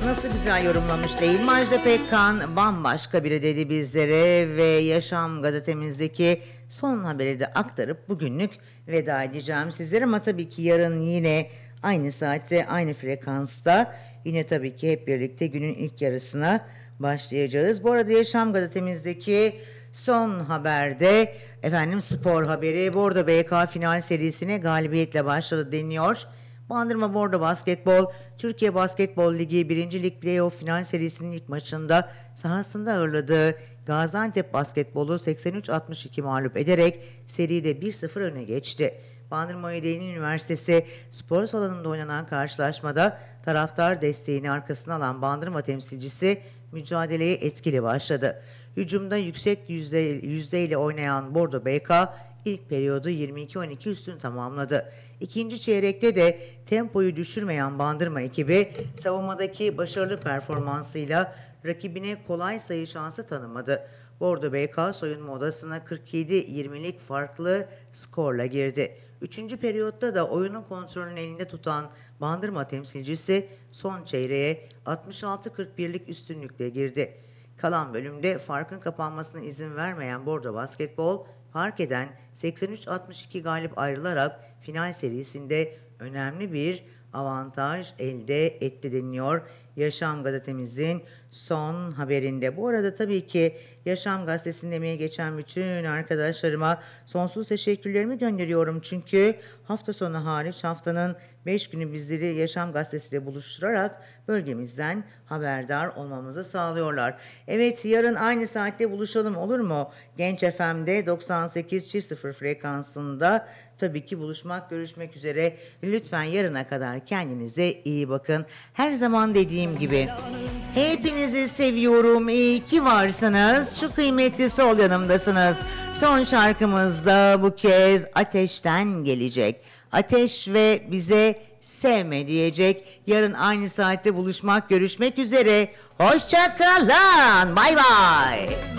Nasıl güzel yorumlamış değil mi? Ajda Pekkan bambaşka biri dedi bizlere ve Yaşam gazetemizdeki son haberi de aktarıp bugünlük veda edeceğim sizlere. Ama tabii ki yarın yine aynı saatte aynı frekansta yine tabii ki hep birlikte günün ilk yarısına başlayacağız. Bu arada Yaşam gazetemizdeki son haberde efendim spor haberi. Bordo BK final serisine galibiyetle başladı deniyor. Bandırma Bordo Basketbol, Türkiye Basketbol Ligi 1. Lig Playoff final serisinin ilk maçında sahasında ağırladığı Gaziantep Basketbol'u 83-62 mağlup ederek seride 1-0 öne geçti. Bandırma Yeditepe Üniversitesi spor salonunda oynanan karşılaşmada taraftar desteğini arkasına alan Bandırma temsilcisi mücadeleye etkili başladı. Hücumda yüksek yüzdeyle oynayan Bordo BK ilk periyodu 22-12 üstün tamamladı. İkinci çeyrekte de tempoyu düşürmeyen Bandırma ekibi savunmadaki başarılı performansıyla rakibine kolay sayı şansı tanımadı. Bordo BK soyunma odasına 47-20'lik farklı skorla girdi. Üçüncü periyotta da oyunun kontrolünü elinde tutan Bandırma temsilcisi son çeyreğe 66-41'lik üstünlükle girdi. Kalan bölümde farkın kapanmasına izin vermeyen Bordo Basketbol, fark eden 83-62 galip ayrılarak final serisinde önemli bir avantaj elde etti deniliyor Yaşam gazetemizin son haberinde. Bu arada tabii ki Yaşam gazetesinde emeği geçen bütün arkadaşlarıma sonsuz teşekkürlerimi gönderiyorum. Çünkü hafta sonu hariç haftanın 5 günü bizleri Yaşam gazetesiyle buluşturarak bölgemizden haberdar olmamızı sağlıyorlar. Evet, yarın aynı saatte buluşalım, olur mu? Genç FM'de 98.0 frekansında tabii ki görüşmek üzere. Lütfen yarına kadar kendinize iyi bakın. Her zaman dediğim gibi hepinizi seviyorum. İyi ki varsınız. Şu kıymetli sol yanımdasınız. Son şarkımız da bu kez Ateş'ten gelecek. Ateş ve bize sevme diyecek. Yarın aynı saatte görüşmek üzere. Hoşça kalın. Bay bay.